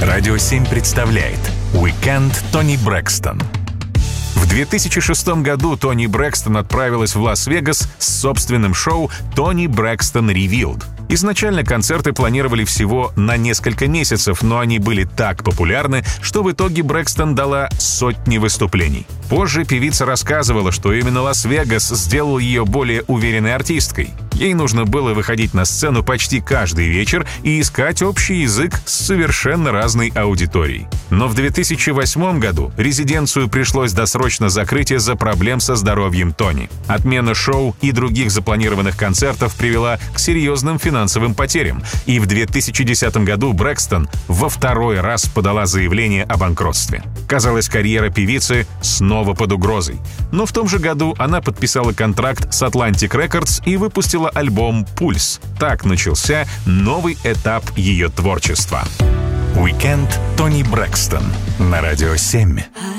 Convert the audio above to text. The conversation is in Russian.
Радио 7 представляет «Уикенд Тони Брэкстон». В 2006 году Тони Брэкстон отправилась в Лас-Вегас с собственным шоу «Тони Брэкстон Revealed». Изначально концерты планировали всего на несколько месяцев, но они были так популярны, что в итоге Брэкстон дала сотни выступлений. Позже певица рассказывала, что именно Лас-Вегас сделал ее более уверенной артисткой. Ей нужно было выходить на сцену почти каждый вечер и искать общий язык с совершенно разной аудиторией. Но в 2008 году резиденцию пришлось досрочно закрыть из-за проблем со здоровьем Тони. Отмена шоу и других запланированных концертов привела к серьезным финансовым потерям, и в 2010 году Брэкстон во второй раз подала заявление о банкротстве. Казалось, карьера певицы снова под угрозой. Но в том же году она подписала контракт с Atlantic Records и выпустила альбом «Пульс». Так начался новый этап ее творчества. «Уикенд Тони Брэкстон» на Радио 7.